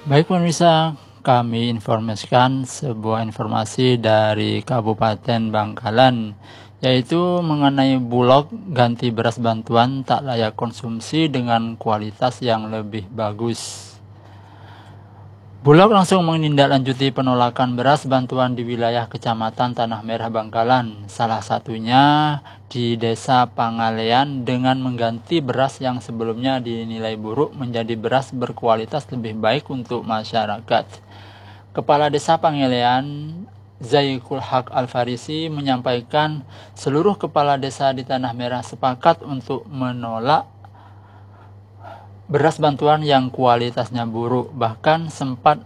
Baik pemirsa, kami informasikan sebuah informasi dari Kabupaten Bangkalan, yaitu mengenai Bulog ganti beras bantuan tak layak konsumsi dengan kualitas yang lebih bagus. Bulog langsung menindaklanjuti penolakan beras bantuan di wilayah Kecamatan Tanah Merah Bangkalan, salah satunya di Desa Pangalean dengan mengganti beras yang sebelumnya dinilai buruk menjadi beras berkualitas lebih baik untuk masyarakat. Kepala Desa Pangalean, Zaikul Haq Al-Farisi menyampaikan seluruh kepala desa di Tanah Merah sepakat untuk menolak beras bantuan yang kualitasnya buruk, bahkan sempat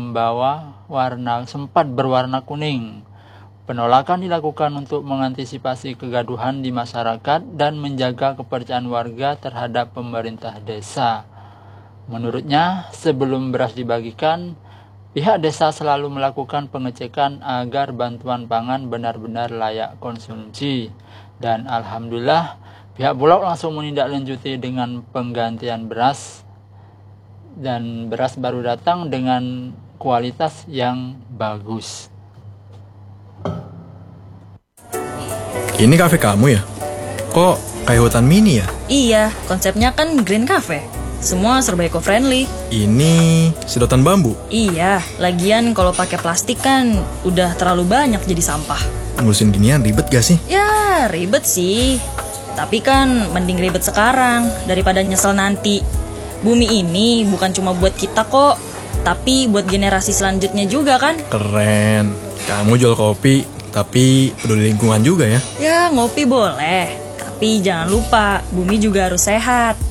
berwarna kuning. Penolakan dilakukan untuk mengantisipasi kegaduhan di masyarakat dan menjaga kepercayaan warga terhadap pemerintah desa. Menurutnya, sebelum beras dibagikan, pihak desa selalu melakukan pengecekan agar bantuan pangan benar-benar layak konsumsi. Dan alhamdulillah, pihak Bulog langsung menindaklanjuti dengan penggantian beras, dan beras baru datang dengan kualitas yang bagus. Ini kafe kamu ya? Kok kayak hutan mini ya? Iya, konsepnya kan Green Cafe. Semua serba eco-friendly. Ini sedotan bambu. Iya, lagian kalau pakai plastik kan udah terlalu banyak jadi sampah. Ngurusin ginian ribet gak sih? Ya, ribet sih. Tapi kan mending ribet sekarang daripada nyesel nanti. Bumi ini bukan cuma buat kita kok, tapi buat generasi selanjutnya juga kan. Keren. Kamu jual kopi, tapi peduli lingkungan juga ya? Ya, ngopi boleh. Tapi jangan lupa, bumi juga harus sehat.